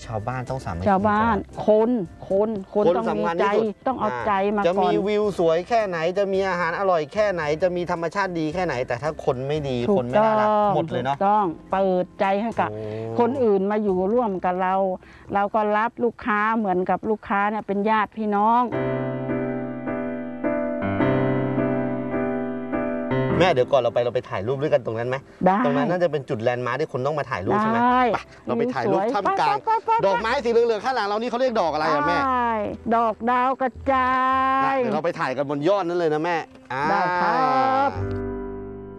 าวบ้านต้องสามัคคีชาวบ้านคนต้องมีใจต้องเอาใจมาก่อนจะมีวิวสวยแค่ไหนจะมีอาหารอร่อยแค่ไหนจะมีธรรมชาติดีแค่ไหนแต่ถ้าคนไม่ดีคนไม่น่ารักหมดเลยเนาะต้องเปิดใจให้กับคนอื่นมาอยู่ร่วมกับเราก็รับลูกค้าเหมือนกับลูกค้าเนี่ยเป็นญาติพี่น้องแม่เดี๋ยวก่อนเราไปถ่ายรูปด้วยกันตรงนั้นไหมได้ตรงนั้นน่าจะเป็นจุดแลนด์มาร์คที่คนต้องมาถ่ายรูปใช่ไหมเราไปถ่ายรูปท่ามกลางดอกไม้สีเหลืองๆข้างหลังเรานี่เขาเรียกดอกอะไรอะแม่ดอกดาวกระจายเดี๋ยวเราไปถ่ายกันบนยอดนั้นเลยนะแม่ได้ครับ